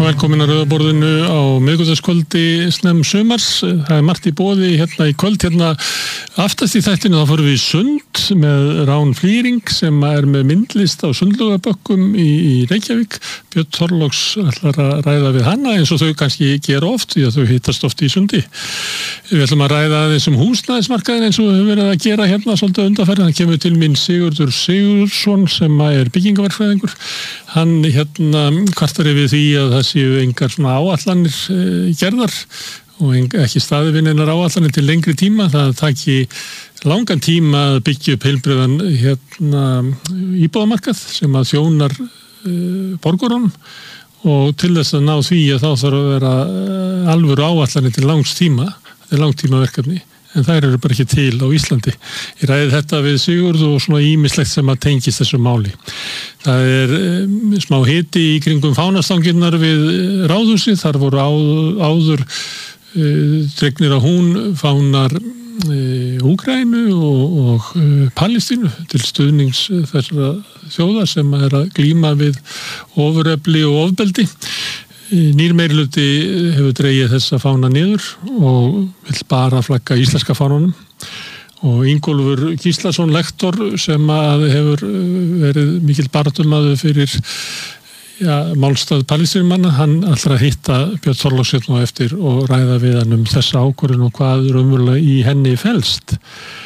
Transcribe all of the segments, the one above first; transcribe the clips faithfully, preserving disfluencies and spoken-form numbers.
velkomin að rauðaborðinu á miðvikudagskvöldi snem sumars. Það er margt í boði hérna í kvöld. Hérna aftast í þættinu þá fórum við í sund með Rán Flýring sem er með myndlist á sundlaugabökkum í, í Reykjavík. Björn Þorláks ætlar að ræða við hana eins og þau kannski gera oft því að þau hittast oft í sundi. Við ætlum að ræða þessum húsnæðismarkaðin eins og við höfum verið að gera hérna svolítið undanfarið. Hann kemur til mín Sigurður Sigurðsson sem er byggingaverkfræðingur. Hann hérna kvartar yfir því að það séu engar svona áætlanir e, gerðar og ekki staðið við neinar áætlanir til lengri tíma. Það taki langan tíma að byggja upp heilbrigðan hérna íbúðamarkað sem að þjónar e, borgurunum og til þess að ná því að þá þarf að vera alvöru áætlanir til langs tíma. Þetta er langtímaverkefni. En þær eru bara ekki til á Íslandi. Ég ræði þetta við Sigurð og svona ýmislegt sem að tengist þessu máli. Það er um, smá hiti í kringum fánastangirnar við Ráðhúsið. Þar voru á, áður uh, dregnir á hún fánar uh, Úkraínu og, og uh, Palestínu til stuðnings þessara þjóða sem er að glíma við ofurefli og ofbeldi. Nýr meirihluti hefur dregið þessa fána niður og vill bara flagga íslenska fánunum og Ingólfur Gíslason lektor sem að hefur verið mikill baráttumaður fyrir ja, málstað palestínumanna, hann ætlar að hitta Björn Þorláks hérna eftir og ræða við hann um þessa ákvörðun og hvað raunverulega í henni felst.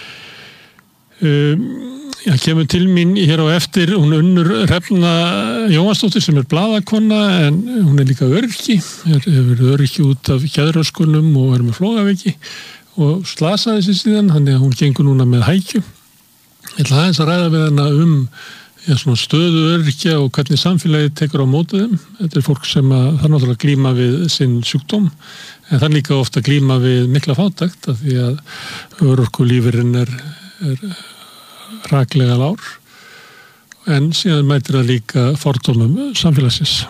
Um, Já, kemur til mín hér á eftir, hún Unnur Hrefna Jóhannsdóttir sem er blaðakonna en hún er líka öryrki, er, er öryrki út af geðröskunum og er með flógaveiki og slasaði sér síðan, þannig að hún gengur núna með hækju. Ég ætla aðeins að ræða við hana um já, svona stöðu öryrkja og hvernig samfélagið tekur á móti þeim. Þetta er fólk sem að, það er náttúrulega að glíma við sinn sjúkdóm, en það er líka ofta að glíma við mikla fátækt af því að örorkulífurinn er, er raklega lár en síðan mætir það líka fordómum samfélagsins.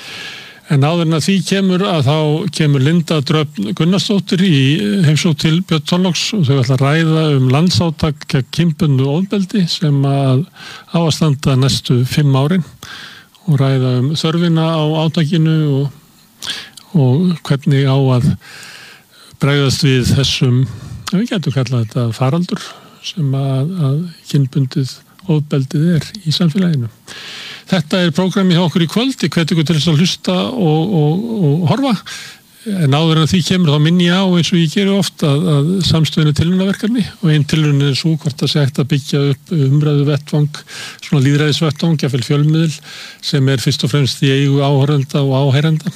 En áður en að því kemur að þá kemur Linda Dröfn Gunnarsdóttir í heimsókn til Björn Þorláks og þau ætla að ræða um landsátak gegn kynbundnu ofbeldi sem að á að standa næstu fimm árin og ræða um þörfina á átakinu og, og hvernig á að bregðast við þessum, við getum kallað þetta faraldur sem að, að kynbundið ofbeldið er í samfélaginu. Þetta er prógrami hjá okkur í kvöld, ég hvet ykkur til þess að hlusta og, og, og horfa, en áður en því kemur þá minni ég á eins og ég geri oft að, að samstöðinu tilraunaverkefni og einn tilraun er svo hvort að sé hægt að byggja upp umræðu vettvang, svona lýðræðisvettvang, jafnvel fjölmiðil sem er fyrst og fremst í eigu áhorfenda og áheyrenda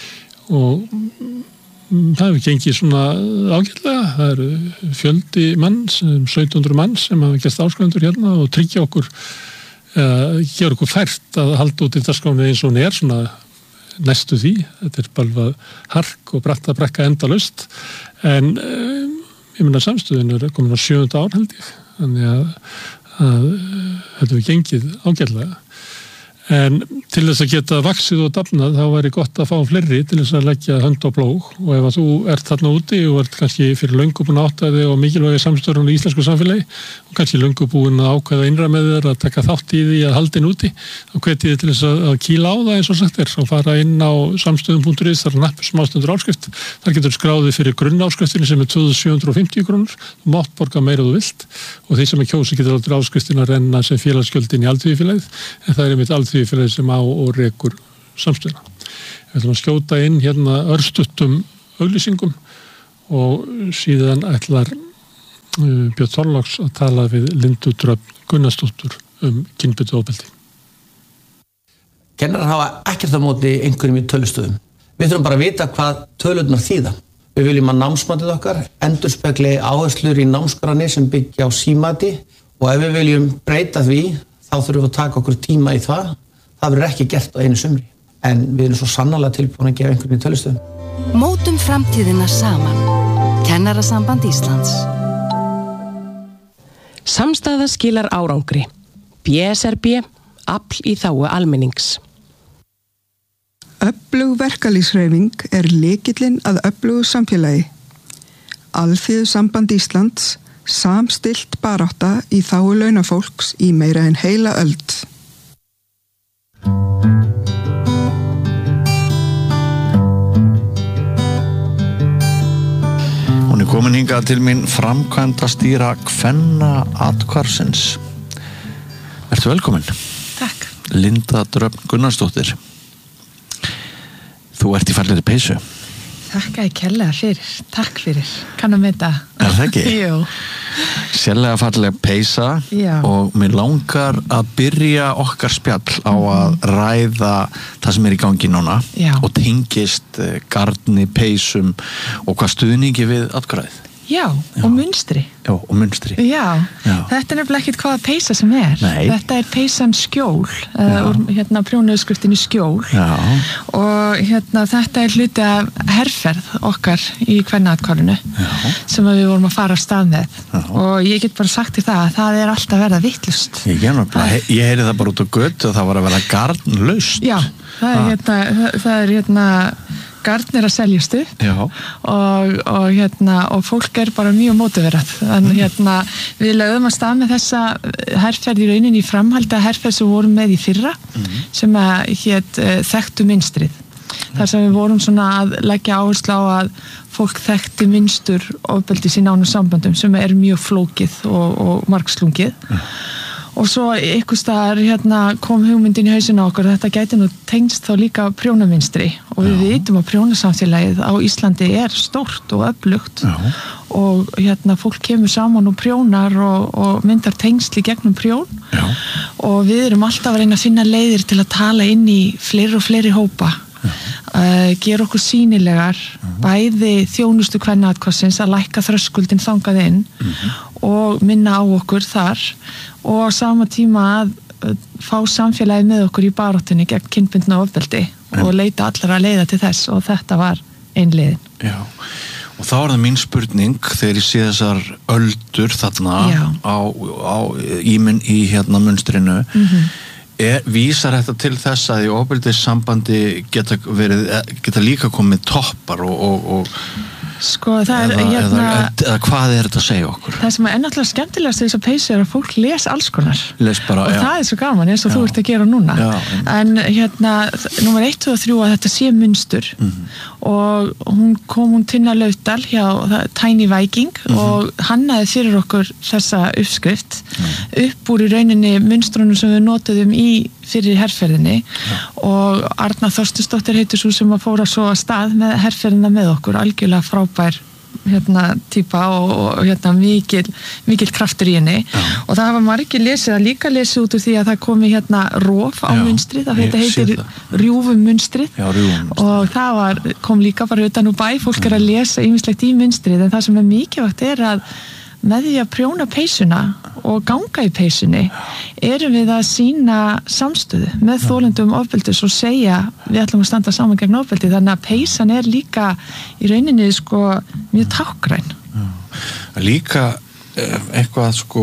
og það hefur gengið svona ágætlega. Það eru fjöldi manns, sautján hundruð manns sem hafa gert áskrifundur hérna og tryggja okkur, uh, gera okkur fært að halda út í dagskráni eins og hún er svona næstu því. Þetta er bara hark og bratta brekka endalaust. En uh, ég meina samstöðin er komin á sjöunda ár held ég. Þannig að, að þetta hefur gengið ágætlega. En til þess að geta vaxið og dafnað þá væri gott að fá fleiri til þess að leggja hönd á plóg og ef að þú ert þarna úti og ert kannski fyrir löngu búin að átta þig og mikilvægi samstörun í íslensku samfélagi og kannski löngu búin að ákveða innra með þér að taka þátt í því að haldin úti þá hvetið þið til þess að, að kýla á það eins og sagt er og fara inn á samstöðum punktur is, þar er nappur smástundur áskrift, þar getur skráðið fyrir grunnáskriftinni sem er tvö þúsund sjö hundruð og fimmtíu krónur, þú mátt borga meira þú vilt og þeir sem er kjósi getur aldrei áskriftin að renna sem félagsgjöldin í alþýðufélagið en það er einmitt alþýðufélagið sem á og rekur samstöðuna. Við ætlum að skjóta inn hérna örstuttum auglýsingum og síðan ætlar uh, Björn Þorláks að tala við Lindu Dröfn Gunnarsdóttur um kynbundið ofbeldi. Kennarar hafa ekkert á móti einhverjum í tölustöðum. Við þurfum bara að vita hvað tölurnar þýða. Við viljum að námsmatið okkar endurspegli áherslur í námskránni sem byggja á símati og ef við viljum breyta því þá þurfum við að taka okkur tíma í það. Það verður ekki gert á einu sumri, en við erum svo sannarlega tilbúin að gefa einhvern í tölustöðum. Mótum framtíðina saman. Kennarasamband Íslands. Samstæða skilar árangri. B S R B, afl í þágu almennings. Öflug verkalýðshreyfing er lykillinn að öflugu samfélagi. Alþýðusamband Íslands, samstillt barátta í þágu launafólks í meira en heila öld. Komin hingað til mín framkvæmdastýra Kvenna athvarfsins. Ertu velkomin? Takk. Linda Dröfn Gunnarsdóttir. Þú ert í fallegri peysu. Þakka ég kærlega fyrir. Takk fyrir. Kannum þetta. Er það ekki? Jú. Sérlega falleg peysa. Já. Og mér langar að byrja okkar spjall á að ræða það sem er í gangi núna. Já. Og tengist garni, peysum og hvað stuðningi við atkvæðið. Já, Já, og munstri. Já, og munstri. Já, Já. Þetta er nefnilega ekkert hvaða peysa sem er. Nei. Þetta er peysan Skjól, uh, úr hérna prjónuðskriftinni Skjól. Já. Og hérna þetta er hluti af herferð okkar í Kvennaathvarfinu sem við vorum að fara af stað með. Já. Og ég get bara sagt í það að það er alltaf verið vitlaust. Ég, ég, ég heyri það bara út á götu og það var að vera garnlaust. Já, það er hérna, það, það er hérna garn er að seljast upp og, og, hérna, og fólk er bara mjög mótiverað. Þannig hérna, við lögum að stað með þessa herferð í rauninni í framhaldi að herferð sem við vorum með í fyrra mm-hmm. sem að hét uh, þekktu mynstrið. Þar sem við vorum svona að leggja áherslu á að fólk þekkti mynstur ofbeldis í nánum samböndum sem er mjög flókið og, og margslungið. Mm. Og svo einhvers staðar hérna, kom hugmyndin í hausinn á okkur, þetta gæti nú tengst þá líka prjónaminstri og við Já. Vitum að prjónasamfélagið á Íslandi er stórt og öflugt Já. Og hérna, fólk kemur saman og prjónar og, og myndar tengsli gegnum prjón Já. Og við erum alltaf að reyna að finna leiðir til að tala inn í fleiri og fleiri hópa. Uh, gera okkur sýnilegar uh-huh. bæði þjónustu Kvennaathvarfsins að lækka þröskuldin þangað inn uh-huh. og minna á okkur þar og á sama tíma að uh, fá samfélagið með okkur í baráttunni gegn kynbundna ofbeldi uh-huh. og leita allra leiða til þess og þetta var ein leiðin. Já, og þá er það mín spurning þegar ég sé þessar öldur þarna á, á, í, í hérna munstrinu uh-huh. Er, vísar þetta til þess að í ofbeldissambandi geta, verið, geta líka komið toppar og, og, og sko það er eða, hérna, eða, eða hvað er þetta að segja okkur? Það sem er náttúrulega skemmtilegast þess að peysu er að fólk les alls konar les bara, og já. Það er svo gaman eins og já. Þú ert að gera núna já, en hérna númer eitt og þrjú að þetta sé munstur mm-hmm. og hún kom hún Tinna Laufdal hjá Tiny Viking mm-hmm. og hannaði fyrir okkur þessa uppskrift mm-hmm. upp úr í rauninni munstrunum sem við notuðum í fyrir herferðinni ja. Og Arna Þorstinsdóttir heitir svo sem að fóra svo að stað með herferðina með okkur, algjörlega frábær hérna típa og, og hérna mikil, mikil kraftur í henni ja. Og það hafa margir lesið að líka lesið út úr því að það komi hérna róf á ja. Munstrið, að þetta heitir rjúfum munstrið ja, og það var, kom líka bara utan úr bæ, fólk ja. Er að lesa ýmislegt í munstrið en það sem er mikilvægt er að með því að prjóna peysuna og ganga í peysunni erum við að sýna samstöðu með þolendum ofbeldis og segja við ætlum að standa saman gegn ofbeldi þannig að peysan er líka í rauninni sko mjög tákgræn. Líka eitthvað sko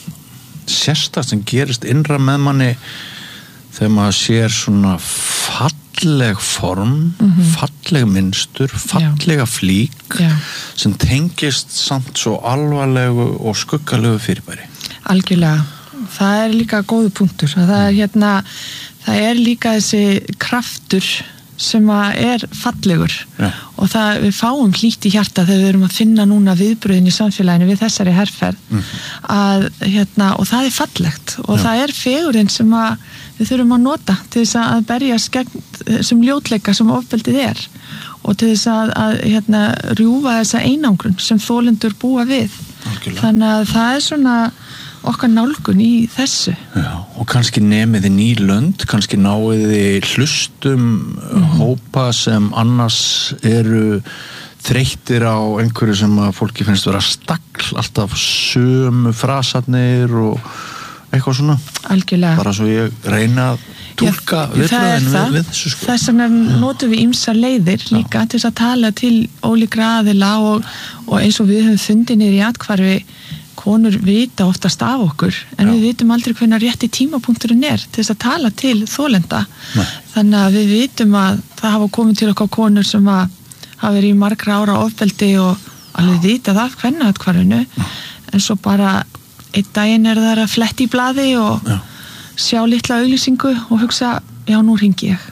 sérstakt sem gerist innra með manni þegar maður sér svona falleg form, mm-hmm. falleg mynstur, fallega Já. Flík Já. Sem tengist samt svo alvarlegu og skuggalegu fyrirbæri. Algjörlega. Það er líka góðu punktur. Það er hérna, það er líka þessi kraftur sem að er fallegur ja. Og það, við fáum hlýtt í hjarta þegar við erum að finna núna viðbröðin í samfélaginu við þessari herferð mm-hmm. að, hérna, og það er fallegt og ja. Það er fegurinn sem að við þurfum að nota til þess að berjast gegn þessum ljótleika sem ofbeldið er og til þess að, að hérna, rjúfa þessa einangrun sem þolendur búa við. Algjörlega. Þannig að það er svona okkar nálgun í þessu. Já, og kannski nemiði ný lönd, kannski náiði hlustum mm. hópa sem annars eru þreyttir á einhverju sem að fólki finnst vera stagl, alltaf sömu frasarnir og eitthvað svona. Algjörlega. Bara svo ég reyna að túlka viðbröðin við, við þessu sko. Þess vegna notum við ýmsar leiðir líka Já. Til þess að tala til ólíkra aðila og, og eins og við höfum fundið niður í athvarfi konur vita oftast af okkur en Já. Við vitum aldrei hvernig rétti tímapunkturinn er til þess að tala til þolenda. Nei. Þannig að við vitum að það hafa komið til okkar konur sem að hafa verið í margra ára ofbeldi og alveg vitað af Kvennaathvarfinu en svo bara einn daginn er það að fletti í blaði og Já. Sjá litla auglýsingu og hugsa, já nú hringi ég. Já.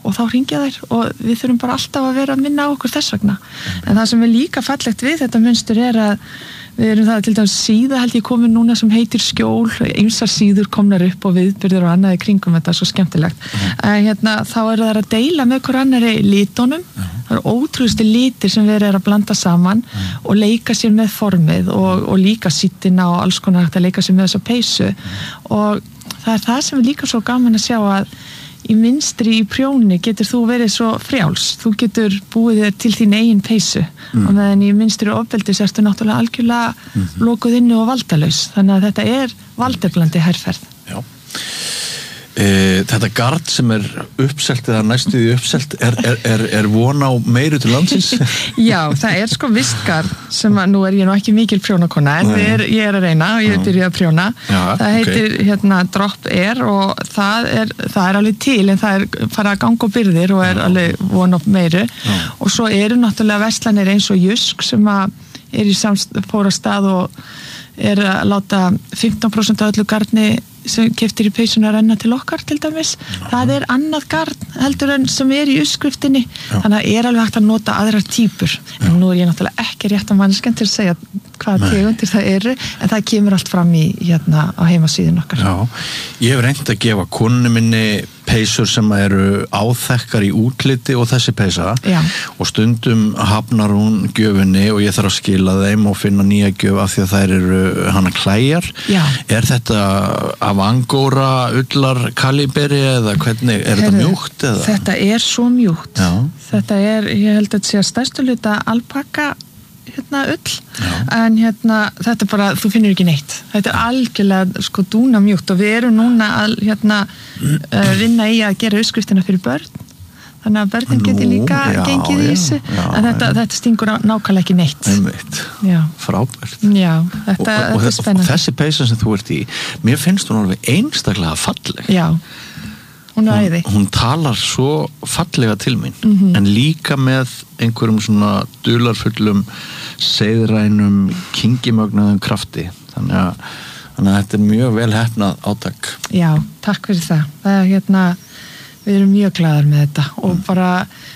og þá hringja þær og við þurfum bara alltaf að vera að minna á okkur þess vegna. En það sem er líka fallegt við þetta munstur er að við erum það til dæmis síða held ég komin núna sem heitir Skjól, ýmsar síður komnar upp og viðburður og annað í kringum þetta er svo skemmtilegt. Uh-huh. En hérna þá eru þær að deila með hver annari litunum, uh-huh. það eru ótrúlustu litir sem við erum að blanda saman uh-huh. og leika sér með formið og, og líka sittina og alls konar hægt að leika sér með þessa peysu uh-huh. og það er það sem er líka svo gaman að sjá að í mynstri í prjóni getur þú verið svo frjáls, þú getur búið þér til þín eigin peysu mm. og meðan í mynstri og ofbeldi sérstu náttúrulega algjörlega mm-hmm. lokuð inni og valdalaus, þannig að þetta er valdeblandi herferð. Já. E, þetta gard sem er uppselt eða næstuði uppselt er, er, er, er von á meiru til landsins? Já, það er sko vistgard sem að nú er ég nú ekki mikil prjónakona en er, ég er að reyna og ég er byrjuð að prjóna. Já, það heitir okay. hérna Drop Air og það er, það er alveg til en það er fara að ganga og byrðir og er Já. Alveg von á meiru Já. Og svo eru náttúrulega verslanir eins og Jusk sem að er í samst fóra stað og er að láta fimmtán prósent af öllu gardni sem keyptir í peysuna að renna til okkar til dæmis. Já. Það er annað gard heldur en sem er í uppskriftinni. Já. Þannig að er alveg hægt að nota aðrar típur. Já. En nú er ég náttúrulega ekki rétt að mannskjan til að segja hvaða tegundir það eru en það kemur allt fram í hérna á heimasíðun okkar. Já, ég hef reynt að gefa konunni minni peysur sem eru áþekkar í útliti og þessi peysa Já. Og stundum hafnar hún gjöfunni og ég þarf að skila þeim og finna nýja gjöf af því að þær eru hana klæjar. Já. Er þetta af angóra, ullar, kaliberi eða hvernig, er Heru, þetta mjúkt eða? Þetta er svo mjúkt. Já. Þetta er, ég held að þetta sé að stærstu hluta alpaka hérna ull, Já. En hérna þetta bara, þú finnur ekki neitt. Þetta er algjörlega sko dúna mjúkt og við erum núna að hérna uh, vinna í að gera uppskriftina fyrir börn. Þannig að börnin geti líka já, gengið í þessu, en þetta, þetta stingur nákvæmlega ekki neitt. Einmitt, frábært. Já, þetta, og, þetta og, er spennandi. Og þessi peysa sem þú ert í, mér finnst hún alveg einstaklega falleg. Já, hún er æði. Hún, hún talar svo fallega til mín, mm-hmm. en líka með einhverjum svona dularfullum, seiðrænum, kingimögnuðum krafti. Þannig að, þannig að þetta er mjög vel heppnað átak. Já, takk fyrir það. Það er hérna... Við erum mjög glaðar með þetta og bara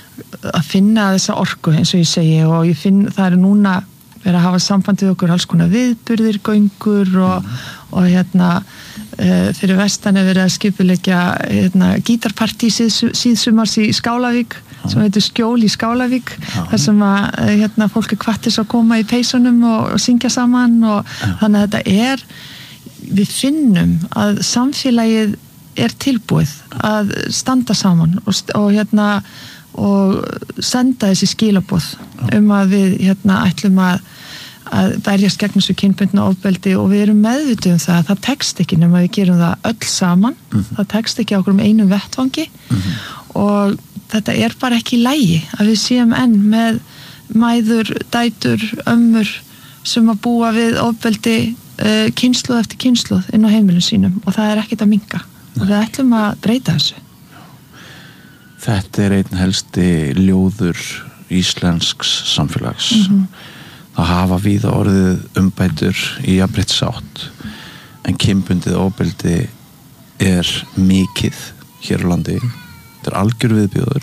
að finna þessa orku eins og ég segi og ég finn það er núna verið að hafa sambandið okkur alls konar viðburðir, göngur og, mm. og hérna uh, fyrir vestan er verið að skipuleggja hérna, gítarpartí síð, síðsumars í Skálavík mm. sem heitir Skjól í Skálavík mm. þar sem að hérna, fólk er hvattis að koma í peysunum og, og syngja saman og mm. þannig að þetta er við finnum að samfélagið er tilbúið að standa saman og, og hérna og senda þessi skilaboð um að við hérna ætlum að, að berjast gegn þessu kynbundna ofbeldi og við erum meðvituð um það að það tekst ekki nema við gerum það öll saman mm-hmm. það tekst ekki á okkur um einum vettvangi mm-hmm. og þetta er bara ekki í lagi að við séum enn með mæður, dætur, ömmur sem að búa við ofbeldi uh, kynslóð eftir kynslóð inn á heimilum sínum og það er ekkert að minnka og við ætlum að breyta þessu. Þetta er einn helsti ljóður íslensks samfélags. Mm-hmm. Það hafa víða orðið umbætur í jafnréttisátt en kynbundið ofbeldi er mikið hér á landi. Þetta er algjör viðbjóður.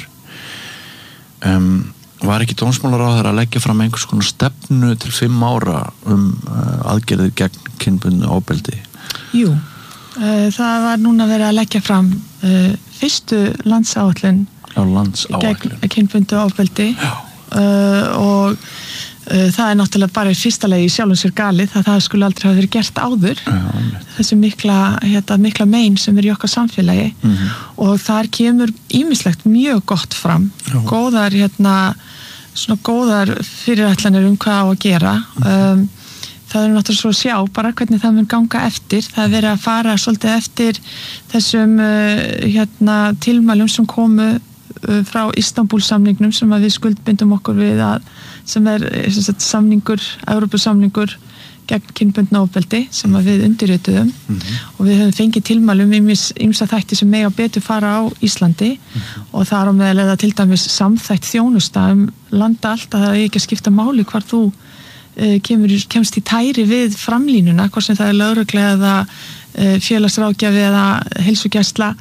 Um, var ekki dómsmálaráðherra að leggja fram einhvers konar stefnu til fimm ára um uh, aðgerðir gegn kynbundið ofbeldi? Jú. Það var núna verið að leggja fram uh, fyrstu landsáætlun gegn kynbundnu ofbeldi uh, og uh, það er náttúrulega bara í fyrsta lagi sjálfum sér galið að það skulle aldrei hafa verið gert áður Já, þessi mikla, hérna, mikla mein sem er í okkar samfélagi mm-hmm. og þar kemur ýmislegt mjög gott fram Já. góðar hérna, svona góðar fyrirætlanir um hvað á að gera um, það er náttúrulega svo að sjá bara hvernig það mun ganga eftir. Það er verið að fara svolítið eftir þessum uh, hérna, tilmælum sem komu uh, frá Istanbúl-samningnum sem að við skuldbindum okkur við að sem er sagt, samningur, Evrópusamningur gegn kynbundnu ofbeldi sem að við undirrituðum mm-hmm. og við höfum fengið tilmælum ýmsa þætti sem mega betur fara á Íslandi mm-hmm. og þar á meðal eða til dæmis samþætt þjónusta um landa allt að það er ekki að skipta máli hvar þú Kemur, kemst í tæri við framlínuna hvort sem það er lögregla eða félagsráðgjafi eða heilsugæsla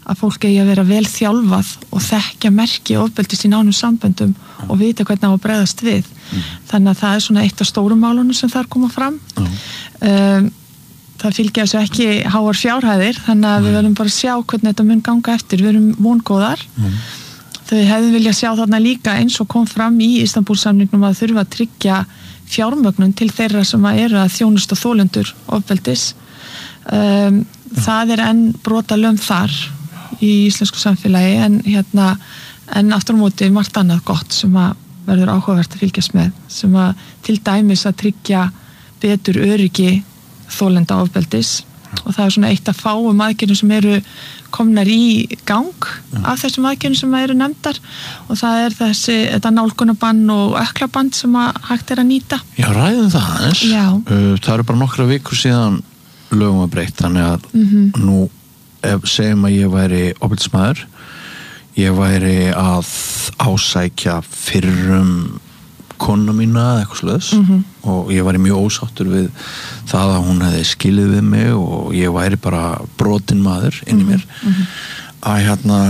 að fólk eigi að vera vel þjálfað og þekkja merki ofbeldis í nánum samböndum og vita hvernig á að bregðast við. Mm. Þannig að það er svona eitt af stórum málunum sem þar koma fram. Mm. Um, það fylgja þessu ekki háar fjárhæðir, þannig að við verðum bara að sjá hvernig þetta mun ganga eftir. Við erum vongóðar. Mm. Þau hefðum vilja sjá þarna líka eins og kom fram í Istanbúl-samningnum að þurfa að tryggja fjármögnun til þeirra sem að eru að þjónusta þolendur ofbeldis. Um, það er enn brotalöm þar í íslensku samfélagi en, hérna, en aftur á móti margt annað gott sem að verður áhugavert að fylgjast með, sem að til dæmis að tryggja betur öryggi þolenda ofbeldis og það er svona eitt að fáum aðgerðum sem eru komnar í gang af þessum aðgerðum sem eru nefndar og það er þessi þetta nálgunabann og ökklaband sem að hægt er að nýta. Já, ræðum það aðeins. Já. Það eru bara nokkra vikur síðan lögum að breytt, þannig að mm-hmm. nú ef segjum að ég væri ofbeldismaður, ég væri að ásækja fyrrum konu mína eða eitthvað slöðs mm-hmm. og ég væri mjög ósáttur við það að hún hefði skilið við mig og ég væri bara brotinn maður inn í mér mm-hmm. að hérna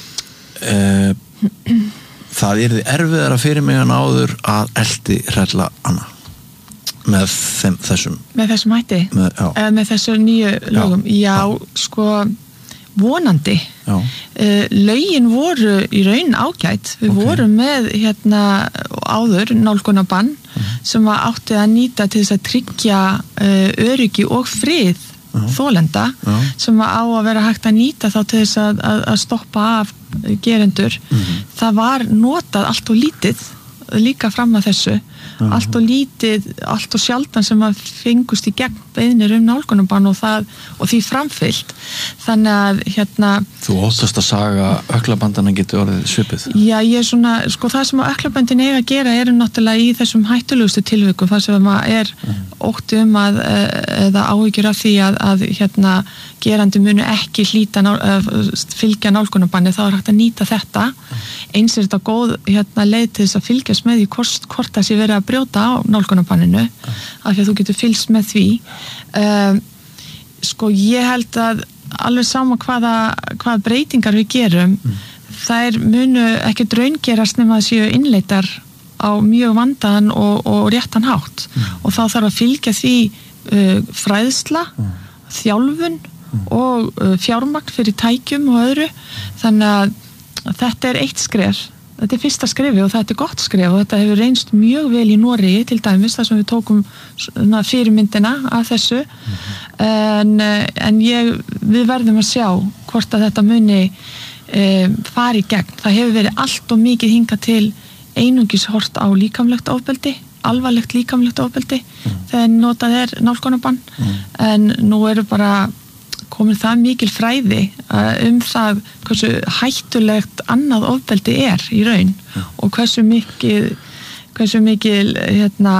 e, það yrði erfiðara fyrir mig en áður að elti hrella Anna með þeim, þessum með þessum hætti með, eða með þessu nýju lögum já, já sko vonandi uh, lögin voru í raun ágætt við okay. vorum með hérna áður nálgunabann uh-huh. sem var átti að nýta til þess að tryggja uh, öryggi og frið uh-huh. þolenda uh-huh. sem var á að vera hægt að nýta þá til þess að, að, að stoppa af gerendur uh-huh. það var notað allt og lítið líka fram að þessu uh-huh. allt og lítið, allt og sjaldan sem að fengust í gegn beiðnir um nálgunarbann og það, og því framfyllt þannig að hérna Þú óttast að saga ökklabandana getur orðið svipið? Já, ég er svona, sko það sem að ökklabandin eiga að gera eru náttúrulega í þessum hættulegustu tilvikum þar sem að er uh-huh. ótti um að eða áhyggjur af því að, að hérna gerandi munu ekki hlýta ná, fylgja nálgunarbanni þá er hægt að nýta þetta eins er þetta góð hérna, leið til þess að fylgjast með því hvort, hvort það sé verið að brjóta á nálgunarbanninu af því að þú getur fylgst með því um, sko ég held að alveg sama hvaða, hvaða breytingar við gerum mm. þær munu ekki draungerast nema að séu innleitar á mjög vandaðan og, og réttan hátt mm. og þá þarf að fylgja því uh, fræðsla mm. þjálfun mm. og uh, fjármagn fyrir tækjum og öðru þannig að þetta er eitt skref, þetta er fyrsta skrefi og þetta er gott skref og þetta hefur reynst mjög vel í Noregi til dæmis þar sem við tókum fyrirmyndina af þessu mm-hmm. en, en ég, við verðum að sjá hvort að þetta muni e, fari í gegn. Það hefur verið allt og mikið hingað til einungis hort á líkamlegt ofbeldi, alvarlegt líkamlegt ofbeldi mm. þegar notað er nálgunarbann mm. en nú eru bara komin það mikil fræði um það hversu hættulegt annað ofbeldi er í raun ja. og hversu mikil hversu mikil hérna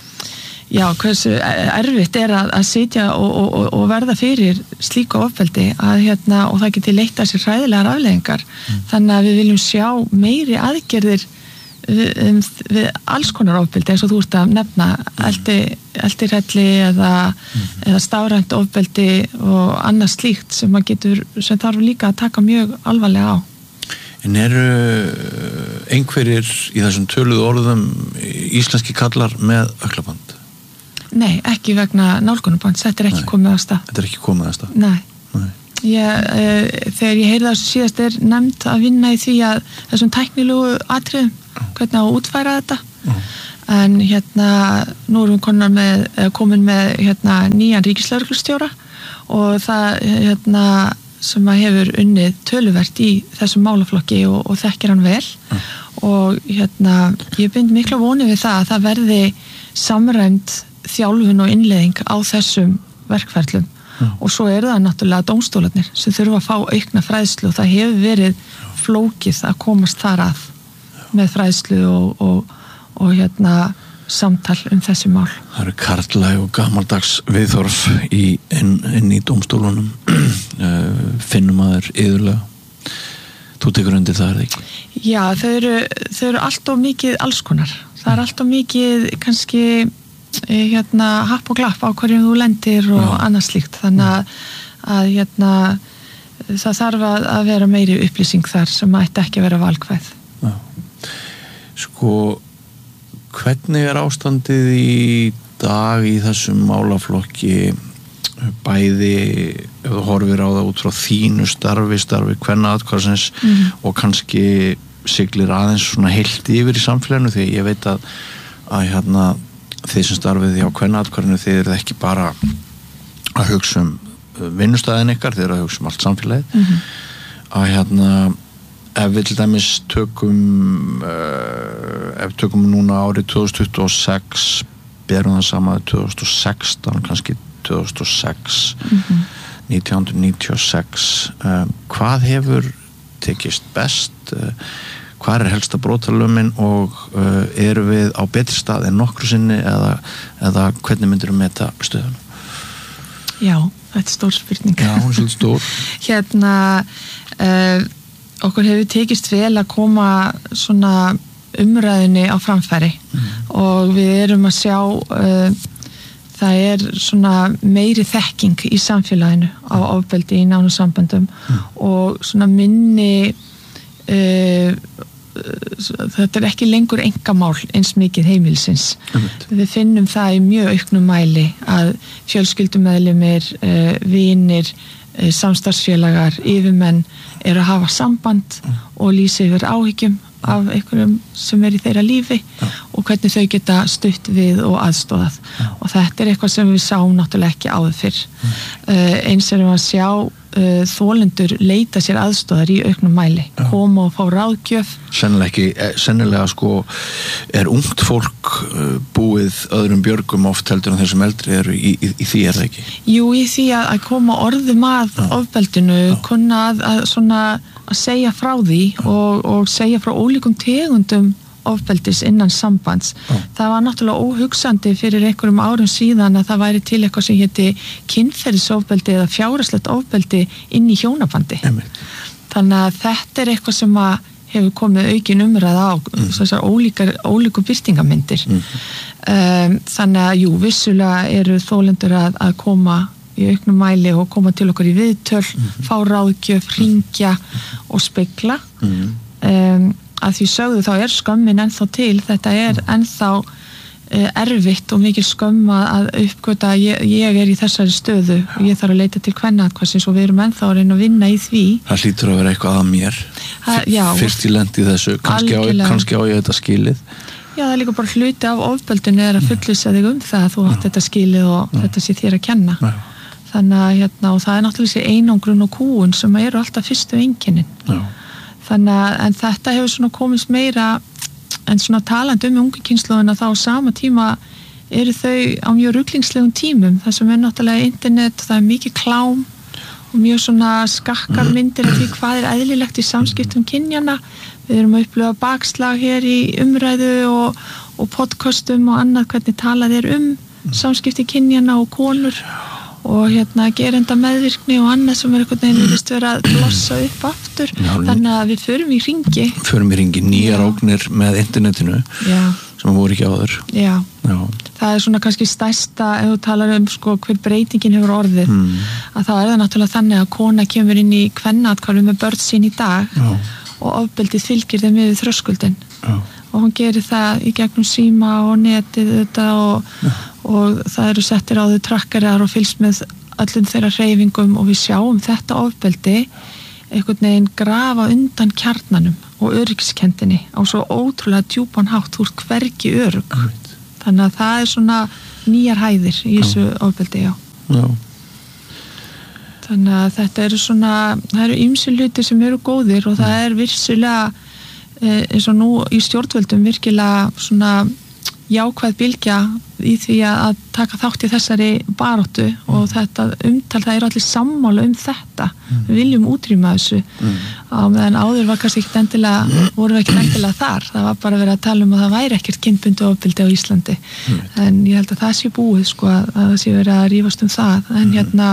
já, hversu erfitt er að, að sitja og, og, og verða fyrir slíku ofbeldi að hérna og það geti leitt að sér hræðilegar afleiðingar mm. þannig að við viljum sjá meiri aðgerðir við, um, við alls konar ofbeldi eins og þú ert að nefna eldi, eldirhelli eða, mm. eða stafrænt ofbeldi og annað slíkt sem að getur, sem þarf líka að taka mjög alvarlega á. En eru einhverjir í þessum töluðu orðum íslenski kallar með ökklaband? Nei, ekki vegna nálgunarbands, þetta er ekki Nei. komið á stað. Þetta er ekki komið á stað? Nei. Nei. Ég, e, þegar ég heyrði það síðast er nefnt að vinna í því að þessum tæknilegu atriðum hvernig á að útfæra þetta mm. en hérna nú erum við komin með, komin með hérna, nýjan ríkislögreglustjóra og það hérna, sem að hefur unnið töluvert í þessum málaflokki og, og þekkir hann vel mm. og hérna ég bind mikla vonið við það að það verði samræmd þjálfun og innleiðing á þessum verkferlum mm. og svo eru það náttúrulega dómstólarnir sem þurfa að fá aukna fræðslu og það hefur verið flókið að komast þar að með fræðslu og, og, og hérna samtal um þessi mál. Það eru karlæg og gamaldags viðþorf í, inn, inn í dómstólunum finnum aður yðurlega þú tekur undir það er það ekki? Já, þau eru, þau eru allt og mikið alls konar. Það er allt og mikið kannski hérna happ og glapp á hverjum þú lendir og Já. annað slíkt þannig að, að hérna það þarf að, að vera meiri upplýsing þar sem ætti ekki að vera valkvæð. Já. Sko, hvernig er ástandið í dag í þessum málaflokki bæði ef þú horfir á það út frá þínu starfi, starfi kvennaathvarfsins mm. og kannski siglir aðeins svona heilt yfir í samfélaginu því ég veit að, að hérna, þeir sem starfið hjá kvennaathvarfinu þeir eru ekki bara að hugsa um vinnustæðin ykkar, þeir eru að hugsa um allt samfélagið mm. að hérna ef við til dæmis tökum uh, ef tökum núna árið tvö þúsund tuttugu og sex berum það saman tvö þúsund og sextán kannski tvö þúsund og sex mm-hmm. nítján hundruð níutíu og sex um, hvað hefur tekist best uh, hvað er helsta brotalömin og uh, eru við á betri stað en nokkru sinni eða, eða hvernig myndir við meta stöðuna? Já, þetta er stór spurning. Já, hún er svolítið stór. Hérna uh, okkur hefur tekist vel að koma svona umræðinni á framfæri mm. og við erum að sjá uh, það er svona meiri þekking í samfélaginu á ofbeldi í nánum samböndum mm. og svona minni uh, þetta er ekki lengur einkamál eins mikið heimilisins mm. við finnum það í mjög auknum mæli að fjölskyldumeðlimir uh, vinir, uh, samstarfsfélagar yfirmenn eru að hafa samband mm. og lýsa yfir áhyggjum af einhverjum sem er í þeirra lífi ja. Og hvernig þau geta stutt við og aðstóðað ja. Og þetta er eitthvað sem við sáum náttúrulega ekki áður fyrr mm. uh, eins erum við að sjá uh, þolendur leita sér aðstóðar í auknum mæli ja. Koma og fá ráðgjöf sennilega, ekki, sennilega sko er ungt fólk uh, búið öðrum björgum oft heldur en þeir sem eldri eru í, í, í því er það ekki? Jú, í því að, að koma orðum að ja. Ofbeldinu, ja. Kunna að, að svona að segja frá því og, og segja frá ólíkum tegundum ofbeldis innan sambands. Já. Það var náttúrulega óhugsandi fyrir einhverjum árum síðan að það væri til eitthvað sem héti kynferðisofbeldi eða fjárhagslegt ofbeldi inn í hjónabandi. Emitt. Þannig að þetta er eitthvað sem að hefur komið aukin umræða á mm. þessar ólíkar, ólíku birtingamyndir. Mm. Um, þannig að jú, vissulega eru þolendur að, að koma í auknum mæli og koma til okkur í viðtöl, mm-hmm. fá ráðgjöf, hringja og spegla. Mm-hmm. Um, að því sögðu þá er skömmin ennþá til, þetta er ennþá uh, erfitt og mikil skömm að uppgöta að ég, ég er í þessari stöðu og ég þarf að leita til kvennaathvarfsins og við erum ennþá að reyna að vinna í því. Það hlýtur að vera eitthvað að mér. Ha, já, fyrst ég lendi þessu, kannski á, kannski á ég þetta skilið. Já, það er líka bara hluti af ofbeldinu er að fullvissa þig um það að þú átt þetta skilið og já. Þetta sé þér að kenna. Já. Þannig að hérna, og það er náttúrulega þessi einangrun og kúun sem eru alltaf fyrstu einkennin. Já. Þannig að, en þetta hefur svona komist meira, en svona talandi um ungu kynslóðina þá á sama tíma eru þau á mjög ruglingslegum tímum, það sem er náttúrulega internet, það er mikið klám og mjög svona skakkar myndir af því hvað er eðlilegt í samskiptum kynjana. Við erum að upplifa bakslag hér í umræðu og, og podcastum og annað hvernig talað er um samskipti kynjana og konur. Og hérna gerenda meðvirkni og annað sem er einhvern veginn virðist vera að blossa upp aftur. Já, þannig að við förum í hringi. Förum í hringi, nýjar ógnir með internetinu Já. Sem voru ekki áður. Já. Já, það er svona kannski stærsta ef þú talar um sko hver breytingin hefur orðið mm. að þá er það náttúrulega þannig að kona kemur inn í kvennaathvarfi með börn sín í dag Já. Og ofbeldið fylgir þeim yfir þröskuldin. Já. Og hún gerir það í gegnum síma og netið þetta og, og það eru settir á þau trakkarar og fylgst með öllum þeirra hreyfingum og við sjáum þetta ofbeldi einhvern veginn grafa undan kjarnanum og öryggskendinni á svo ótrúlega djúpan hátt úr hvergi örygg. Mm. Þannig að það er svona nýjar hæðir í þessu já. Ofbeldi, já. Já. Þannig að þetta eru svona, það eru ýmsir hlutir sem eru góðir og það er virsulega eins og nú í stjórnvöldum virkilega svona jákvæð bylgja í því að taka þátt í þessari baráttu og þetta umtal, það er allir sammála um þetta mm. við viljum útrýma þessu mm. á meðan áður var kannski ekkert endilega voru við ekkert endilega þar, það var bara verið að tala um að það væri ekkert kynbundið ofbeldi á Íslandi mm. en ég held að það sé búið sko að það sé verið að rífast um það en mm. hérna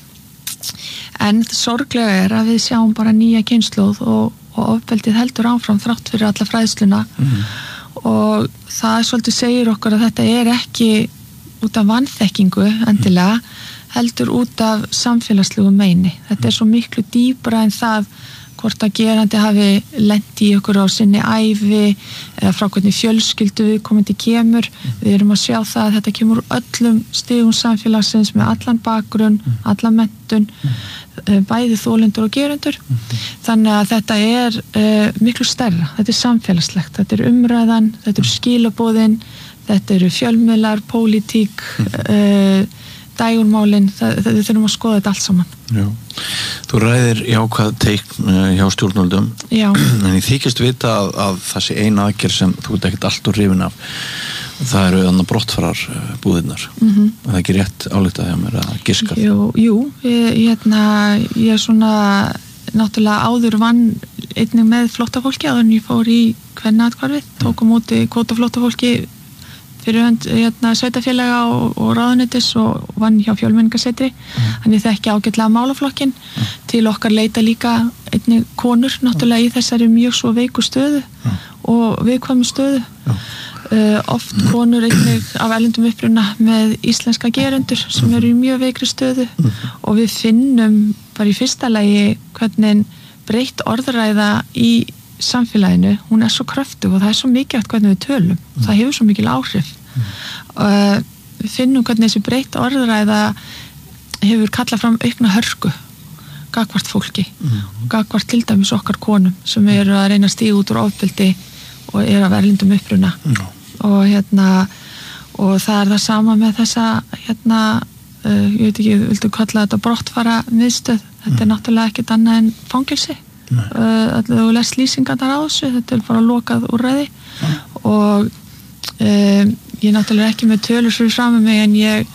en sorglega er að við sjáum bara nýja kynslóð og og ofbeldið heldur áfram þrátt fyrir alla fræðsluna mm. og það svolítið segir okkur að þetta er ekki út af vanþekkingu endilega heldur út af samfélagslegu meini. Þetta er svo miklu dýpra en það hvort að gerandi hafi lent í ykkur á sinni ævi eða frá hvernig fjölskyldu við komandi kemur. Við erum að sjá það að þetta kemur úr öllum stigum samfélagsins með allan bakgrunn, allan menntun, bæði þolendur og gerendur. Þannig að þetta er uh, miklu stærra. Þetta er samfélagslegt, þetta er umræðan, þetta er skilaboðin, þetta eru fjölmiðlar, pólitík, uh, dægurmálin, það, það, við þurfum að skoða þetta allt saman. Já. Þú ræðir jákvæð teikn hjá stjórnvöldum, Já. En ég þykist vita að, að það sé eina aðgerð sem þú ert ekkert allt úr hrifin af. Það eru þannig brottfarar búðirnar. Mm-hmm. Það er ekki rétt álíktað hjá mér að giskað. Jú, jú ég, hérna, ég er svona náttúrulega áður vann einnig með flóttafólki áður en ég fór í kvennaathvarfið, tókum móti kvótaflóttafólki fyrir hönd hérna, sveitafélaga og, og ráðuneytis og vann hjá fjölmenningarsetri. Mm. Þannig þekki ágætlega málaflokkin. Mm. Til okkar leita líka einnig konur náttúrulega í þessari mjög svo veiku stöðu mm. og viðkvæmu stöðu. Mm. Uh, oft konur einnig af erlendum uppruna með íslenska gerendur sem eru í mjög veikri stöðu mm. og við finnum bara í fyrsta lagi hvernig breytt orðræða í samfélaginu, hún er svo kröftug og það er svo mikilvægt hvernig við tölum. Mm. Það hefur svo mikil áhrif. Mm. Uh, við finnum hvernig þessi breytta orðræða hefur kallað fram aukna hörku gagvart fólki mm. og gagvart til dæmis okkar konum sem eru að reyna að stíga út úr ofbeldi og eru af erlendum uppruna. Mm. Og hérna og það er það sama með þessa hérna, uh, ég veit ekki, viltu kalla þetta brottfara miðstöð. Þetta mm. er náttúrulega ekkert annað en fangelsi. Uh, þú lest lýsingarnar á þessu, þetta er bara lokað úrræði mm. og um, ég er náttúrulega ekki með tölur fyrir fram með mig en ég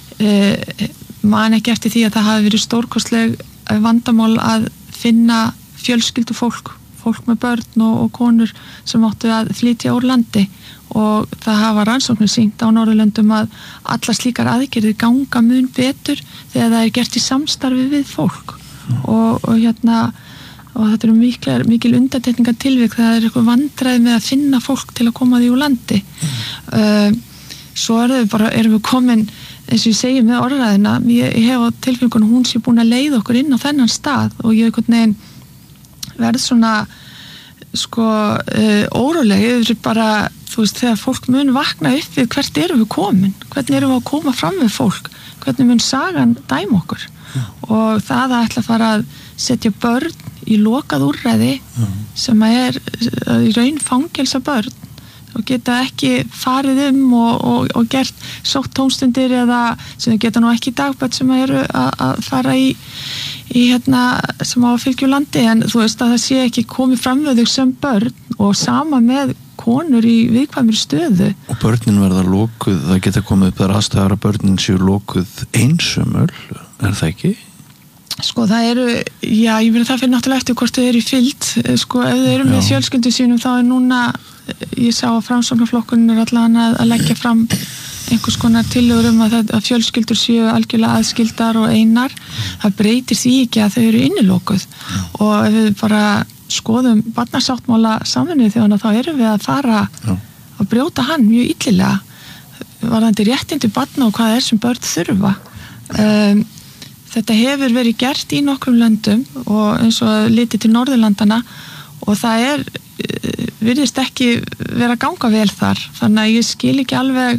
uh, man ekki eftir því að það hafi verið stórkostleg vandamál að finna fjölskyldu fólk fólk með börn og, og konur sem áttu að flytja úr landi og það hafa rannsóknir sýnt á Norðurlöndum að allar slíkar aðgerðir ganga mun betur þegar það er gert í samstarfi við fólk mm. og, og hérna og þetta eru mikil, mikil undantekningar tilvik það er eitthvað vandræði með að finna fólk til að koma því úr landi mm. uh, svo er við bara, erum við komin eins og ég segi með orðræðina ég, ég hef á tilfengunum hún sé búin að leiða okkur inn á þennan stað og ég einhvern veginn verð svona sko uh, óróleg yfir bara, þú veist, þegar fólk mun vakna upp við hvert erum við komin hvernig erum við að koma fram við fólk hvernig mun sagan dæma okkur mm. og það að ætla að fara að setja börn í lokað úrræði mm. sem er í raun fangelsa börn og geta ekki farið um og, og, og gert sótt tónstundir eða sem geta nú ekki dagbörn sem eru að fara í, í hérna sem á að fylgja landi en þú veist að það sé ekki komið fram við þau sem börn og sama með konur í viðkvæmri stöðu. Og börnin verða lokuð, það geta komið upp þar aðstæðar að börnin séu lokuð einsömmul, er það ekki? Sko það eru, já ég verði það fyrir náttúrulega eftir hvort þau eru í fylgd, sko ef þau eru með fjölskyldu sínum þá er núna, ég sá að Framsóknarflokkurinn er allan að, að leggja fram einhvers konar tillögur um að, að fjölskyldur séu algjörlega aðskildar og einar, það breytir því ekki að þau eru innilokuð og ef við bara skoðum barnasáttmála Sameinuðu þjóðanna þá erum við að fara já. Að brjóta hann mjög illilega varðandi réttindi barna og hvað er sem börn þurfa. Um, Þetta hefur verið gert í nokkrum löndum og eins og litið til Norðurlandana og það er, virðist ekki vera að ganga vel þar. Þannig að ég skil ekki alveg,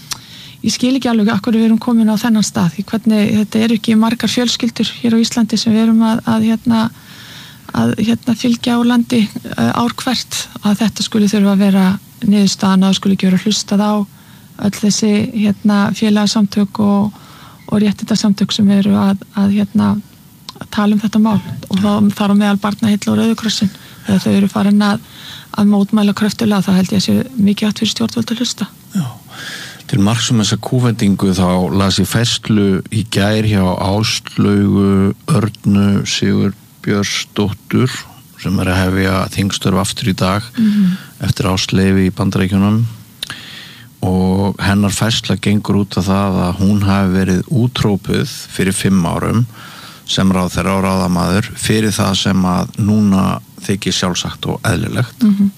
ég skil ekki alveg akkur við erum komin á þennan stað. Hvernig, þetta eru ekki margar fjölskyldur hér á Íslandi sem við erum að, að, hérna, að hérna, fylgja á landi ár hvert að þetta skuli þurfa að vera niðurstaðan og skuli ekki vera hlustað á öll þessi hérna, félagsamtök og og réttindasamtök sem eru að, að, hérna, að tala um þetta mál og þá þar á meðal Barnaheilla og Rauði krossin þegar þau eru farin að, að mótmæla kröftulega þá held ég að sé mikið átt fyrir stjórnvöld að hlusta. Já, til marks um þessa kúvendingu þá las ég færslu í gær hjá Áslaugu Örnu Sigurbjörnsdóttur sem er að hefja þingstörf aftur í dag mm-hmm. eftir ásleyfi í Bandaríkjunum og hennar færsla gengur út af það að hún hafi verið útrópuð fyrir fimm árum sem ráðherra og ráðamaður fyrir það sem að núna þykir sjálfsagt og eðlilegt mm-hmm.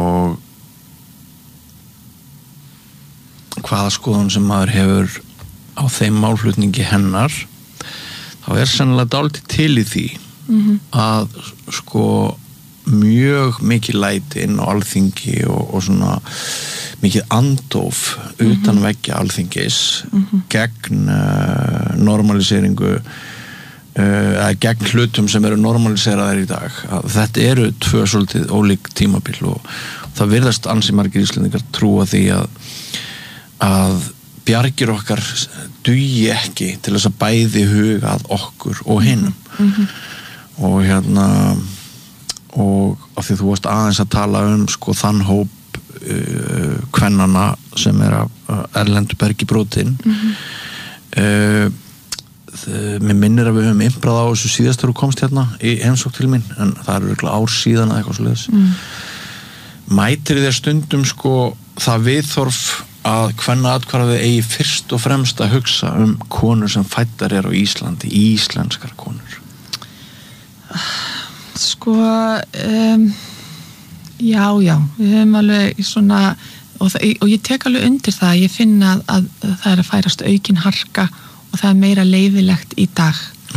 og hvaða skoðun sem maður hefur á þeim málflutningi hennar þá er sennilega dálítið til í því mm-hmm. að sko mjög mikið læti inn á alþingi og, og svona mikið andóf mm-hmm. utan veggja alþingis mm-hmm. gegn uh, normaliseringu eða uh, gegn hlutum sem eru normaliseraðir í dag. Að þetta eru tvö svolítið ólík tímabil og það virðast ansi margir Íslendingar trúa því að að bjargir okkar dugi ekki til þess að bæði huga að okkur og hinum mm-hmm. og hérna og af því þú varst aðeins að tala um sko þann hóp uh, kvennana sem er að erlendu bergi brotin mm-hmm. uh, mér minnir að við höfum imprað á þessu síðast þegar þú komst hérna í heimsókn til mín en það eru virkilega ár síðan eða eitthvað svoleiðis mm. mætir þér stundum sko það viðþorf að kvennaatkvæði eigi fyrst og fremst að hugsa um konur sem fæddar er á Íslandi, íslenskar konur? Sko um, já, já við höfum alveg svona og, það, og ég tek alveg undir það ég finna að, að, að það er að færast aukin harka og það er meira leyfilegt í dag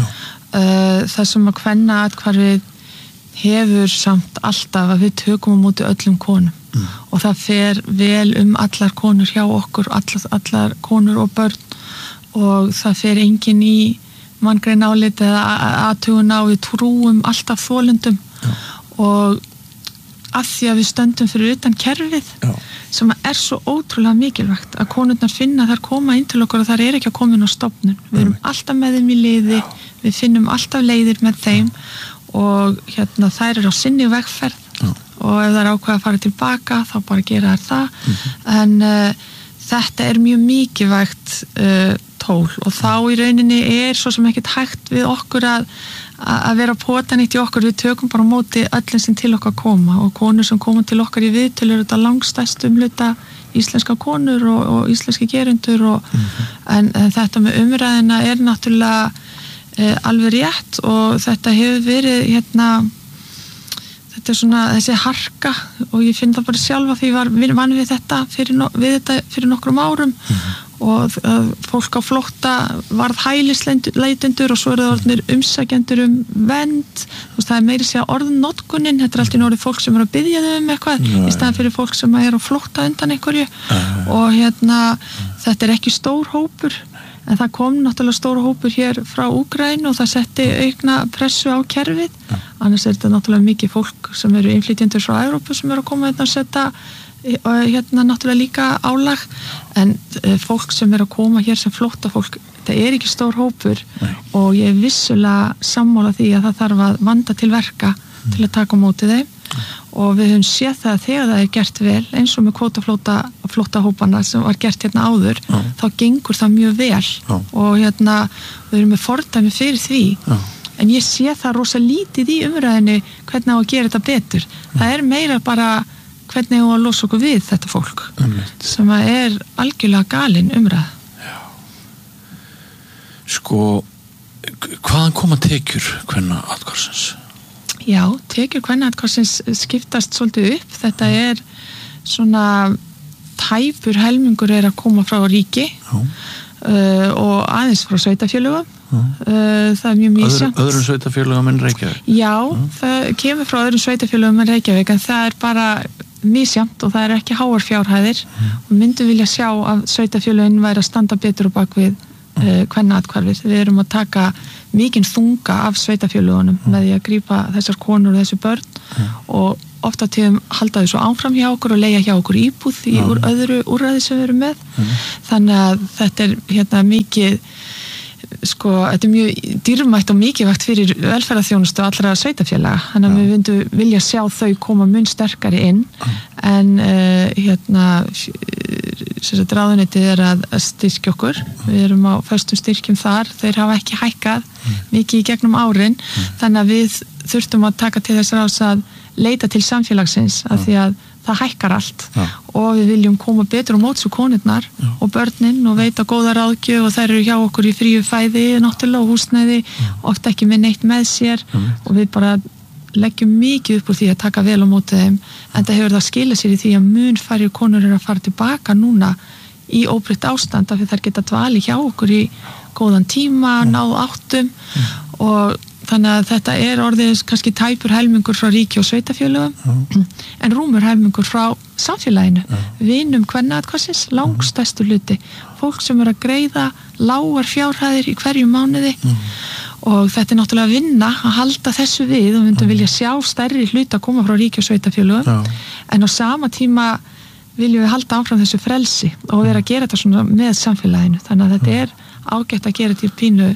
uh, það sem að kvennaatkvæðið hefur samt alltaf að við tökum á móti öllum konum mm. og það fer vel um allar konur hjá okkur, allar, allar konur og börn og það fer enginn í manngrein álit eða athugun á við trúum alltaf þolendum Já. Og að því að við stöndum fyrir utan kerfið Já. Sem er svo ótrúlega mikilvægt að konurnar finna þær koma inn til okkur og þær er ekki að koma inn á stofnun við erum alltaf með þeim í liði Já. Við finnum alltaf leiðir með þeim og hérna þær eru á sinni vegferð Já. Og ef þær ákveða að fara tilbaka þá bara gera þær það mm-hmm. en uh, þetta er mjög mikilvægt uh, tól og þá í rauninni er svo sem ekkert hægt við okkur að að vera potanýtt í okkur, við tökum bara á móti öllum sem til okkar koma og konur sem koma til okkar í viðtölu eru þetta langstæstum hluta íslenska konur og, og íslenski gerendur og, mm-hmm. en, en þetta með umræðina er náttúrulega e, alveg rétt og þetta hefur verið hérna þetta er svona þessi harka og ég finn það bara sjálfa því ég var vann við þetta fyrir, no, við þetta fyrir nokkrum árum mm-hmm. og uh, fólk á flótta varð hælisleitendur og svo eru það orðnir umsækjendur um vernd þú veist það er meiri segja orðnotkunin þetta er alltaf orðið fólk sem er að biðja þau um eitthvað Nei. Í staðan fyrir fólk sem er á flótta undan einhverju uh. og hérna uh. þetta er ekki stór hópur en það kom náttúrulega stór hópur hér frá Úkraínu og það setti aukna pressu á kerfið uh. annars er þetta náttúrulega mikið fólk sem eru innflytjendur frá Evrópu sem eru að koma hérna að setja og hérna náttúrulega líka álag en fólk sem er að koma hér sem flóttafólk, það er ekki stór hópur Nei. Og ég er vissulega sammála því að það þarf að vanda til verka mm. til að taka á móti þeim mm. og við höfum séð það að þegar það er gert vel eins og með kvótaflótta flóttahópana sem var gert hérna áður mm. þá gengur það mjög vel mm. og hérna við erum með fordæmi fyrir því mm. en ég sé það rosa lítið í umræðinu hvernig á að gera þetta betur mm. það er meira bara hvernig þú að losa okkur við þetta fólk Einmitt. Sem að er algjörlega galin umræð Já Sko hvaðan koma tekjur kvennaatkvæðsins? Já, tekjur kvennaatkvæðsins skiptast svolítið upp þetta er svona tæpur helmingur er að koma frá ríki uh, og aðeins frá sveitarfélögum Uh, það er mjög misjant Öðru, öðrum sveitarfélögum en Reykjavík Já, mm. það kemur frá öðrum sveitarfélögum en Reykjavík en það er bara misjant og það er ekki háar fjárhæðir mm. og myndum vilja sjá að sveitarfélögin væri að standa betur á bak við mm. uh, kvennaatkvæðið. Við erum að taka mikinn þunga af sveitarfélögunum mm. með því að grípa þessar konur og þessi börn mm. og ofta tíðum halda þau svo áfram hjá okkur og leigja hjá okkur íbúð í mm. úr öðru úrræði sem við erum með mm. þannig að þetta er hérna mikið sko, þetta er mjög dýrmætt og mikilvægt fyrir velferðarþjónustu allra sveitarfélaga, þannig að við vindum vilja sjá þau koma mun sterkari inn en uh, hérna sem að ráðuneytið er að styrkja okkur, við erum á föstum styrkjum þar, þeir hafa ekki hækkað mikið í gegnum árin, þannig að við þurftum að taka til þess ráðs að leita til samfélagsins af því að það hækkar allt Já. Og við viljum koma betur á móts við konurnar Já. Og börnin og veita góða ráðgjöf og þær eru hjá okkur í fríu fæði náttúrulega og húsnæði, oft ekki með neitt með sér Já. Og við bara leggjum mikið upp úr því að taka vel á móti þeim en það hefur það skilað sér í því að mun færri konur eru að fara tilbaka núna í óbreytt ástand af því þær geta dvali hjá okkur í góðan tíma, mm. náð áttum mm. og þannig að þetta er orðið kannski tæpur helmingur frá ríki og sveitafélögum mm. en rúmur helmingur frá samfélaginu, mm. vinum kvennaatkvæðisins, langstærstu hluti fólk sem er að greiða lágar fjárhæðir í hverju mánuði mm. og þetta er náttúrulega að vinna að halda þessu við og myndum mm. vilja sjá stærri hluti að koma frá ríki og sveitafélögum mm. en á sama tíma viljum við halda áfram þessu frelsi og vera að gera þetta svona með samfélaginu þannig að þetta er ágætt að gera til pínu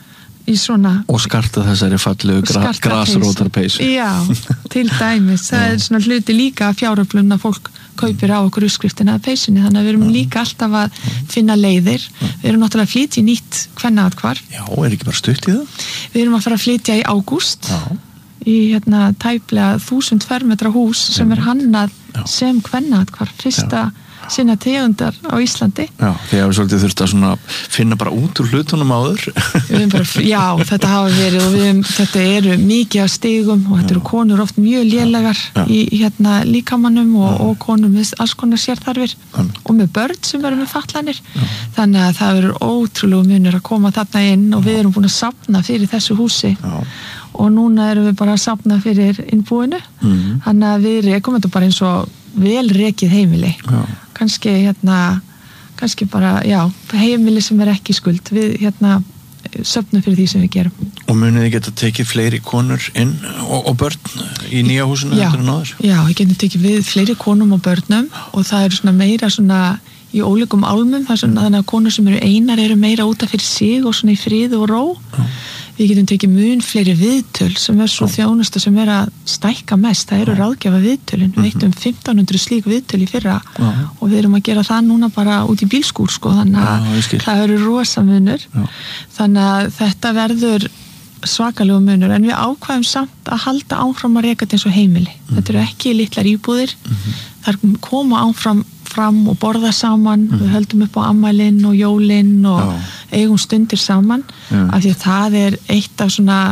í svona og skarta þessari fallegu gra grasrótarpeysu já, til dæmis það er svona hluti líka fjáröflun að fólk kaupir á okkur uppskriftina að peysunni þannig að við erum líka alltaf að finna leiðir við erum náttúrulega að flytja í nýtt kvennaatkvarf já, er ekki bara stutt í það? Við erum að fara að flytja í ágúst í hérna tæplega þúsund fermetra hús sem er hannað já. Sem kvennaatkvarf fyrsta já. Sinna tegundar á Íslandi Já, því að við svolítið þurft að svona finna bara út úr hlutunum áður bara, Já, þetta hafa verið og við, þetta eru mikið af stigum og þetta eru konur oft mjög lélegar já, já. Í, í hérna líkamannum og, og konur með alls konar sérþarfir já. Og með börn sem eru með fatlanir já. Þannig að það eru ótrúlega munir að koma þarna inn og við erum búin að safna fyrir þessu húsi já. Og núna erum við bara að safna fyrir innbúinu mm. Þannig að við rekum þetta bara eins og vel rekið heimili já. Kannski hérna kannski bara, já, heimili sem er ekki skuld við hérna söfnum fyrir því sem við gerum Og munið þið geta tekið fleiri konur inn og, og börn í nýja húsinu já, eftir en áður? Já, við getum tekið við fleiri konum og börnum og það er svona meira svona í ólíkum álmum, það er svona þannig að konur sem eru einar eru meira útaf fyrir sig og svona í friði og ró já. Við getum tekið mun fleiri viðtöl sem er svo þjónusta sem er að stækka mest, það eru ráðgjafa viðtölin við veittum fimmtán hundruð slík viðtöl í fyrra já. Og við erum að gera það núna bara út í bílskúr sko, þannig að já, það eru rosa munur já. Þannig að þetta verður svakalegu munur en við ákvæðum samt að halda áfram að reka þetta eins og heimili mm. Þetta eru ekki litlar íbúðir mm-hmm. þar koma áfram fram og borða saman mm. við höldum upp á ammælinn og jólinn og já. Eigum stundir saman já. Af því að það er eitt af svona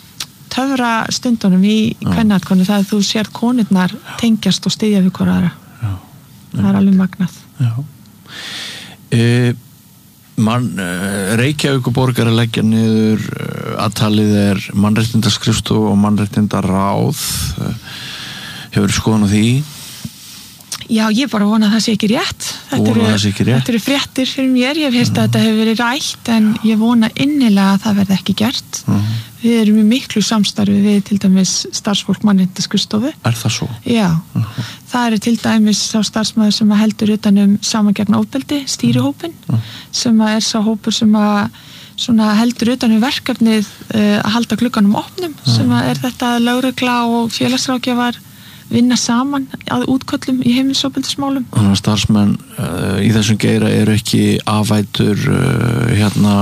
töfra stundunum í kvennaatkvæðinu það að þú sér konurnar tengjast og styðja við hver aðra það er alveg magnað Já e, man, Reykjavíkurborg er að leggja niður að talið er mannréttindaskrifstofu og mannréttindaráð hefur skoðun á því? Já, ég bara vona að það sé ekki rétt. Þetta eru, ekki rétt. Þetta eru fréttir fyrir mér. Ég hef heyrt að þetta hefur verið rætt en ég vona innilega að það verði ekki gert. Uh-huh. Við erum í miklu samstarfi við til dæmis starfsfólk mannréttindaskrifstofu. Er það svo? Já. Uh-huh. Það er til dæmis sá starfsmaður sem heldur utan um saman gegn ofbeldi, stýrihópin, uh-huh. sem er sá hópur sem að svona heldur utan um verkefnið uh, að halda glugganum opnum, uh-huh. sem að er þetta lögregla og félagsráðgjafar vinna saman að útköllum í heimilisofbeldismálum. Þannig að starfsmenn uh, í þessum geira eru ekki afætur uh, hérna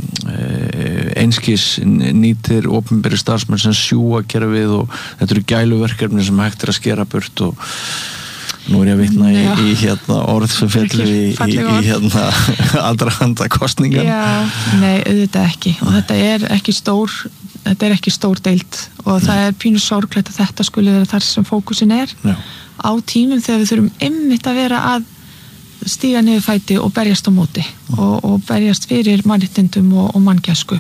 uh, einskis nýtir opinberi starfsmenn sem sjúga að gera við og þetta eru gæluverkefni sem hægt er að skera burt og nú er ég að vitna í, í hérna orð sem fellur í, í, í hérna aðdraganda kosningan. Já, nei, auðvitað ekki og þetta er ekki stór þetta er ekki stór deild og nei. Það er pínu sorglegt að þetta skulle vera þar sem fókusin er Já. Á tímum þegar við þurfum einmitt að vera að stíga niður fæti og berjast á móti og, og berjast fyrir mannréttindum og, og manngæsku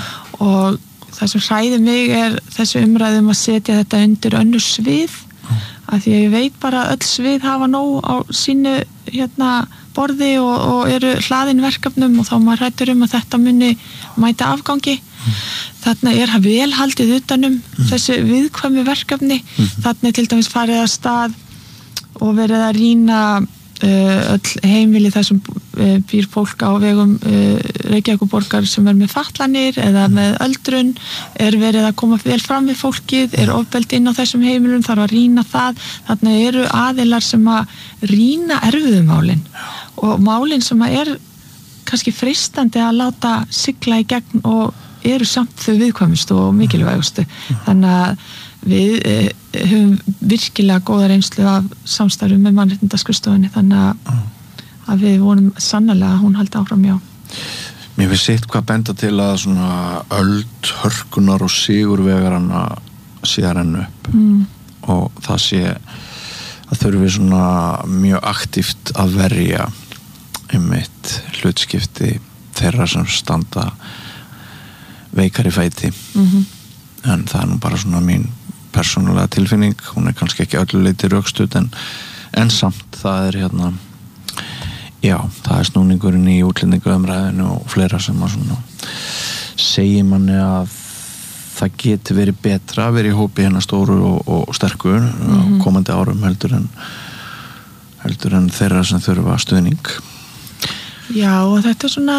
og það sem hræðir mig er þessu umræðum að setja þetta undir önnur svið af því að ég veit bara að öll svið hafa nóg á sínu hérna borði og, og eru hlaðin verkefnum og þá maður hrættur um að þetta muni mæta afgangi mm. þarna er vel haldið utanum mm. þessi viðkvæmu verkefni mm. þarna er til dæmis farið að stað og verið að rýna uh, öll heimili þar sem uh, býr fólk á vegum uh, Reykjavíkurborgar sem er með fatlanir eða með öldrun er verið að koma vel fram við fólkið er ofbeldi inn á þessum heimilum þarf að rýna það þarna eru aðilar sem að rýna erfiðumálin og málin sem að er kannski freistandi að láta sigla í gegn og eru samt þau viðkvæmustu og mikilvægustu þannig að við eh, höfum virkilega góða reynslu af samstarfi með mannréttindaskrifstofunni þannig að, að við vonum sannarlega að hún haldi áfram já. Mér finnst eitt hvað benda til að svona öld, hörkunar og sigurvegarana sé að renna upp mm. og það sé að þurfi svona mjög aktíft að verja einmitt hlutskipti þeirra sem standa veikari fæti mm-hmm. en það er nú bara svona mín persónulega tilfinning, hún er kannski ekki öllu leyti rökstudd en, en samt það er hérna já, það er snúningurinn í útlendingaumræðinu og fleira sem að svona segir manni að það geti verið betra að vera í hópi hérna stóru og, og sterkur mm-hmm. á komandi árum heldur en heldur en þeirra sem þurfa stuðning. Já, og þetta er svona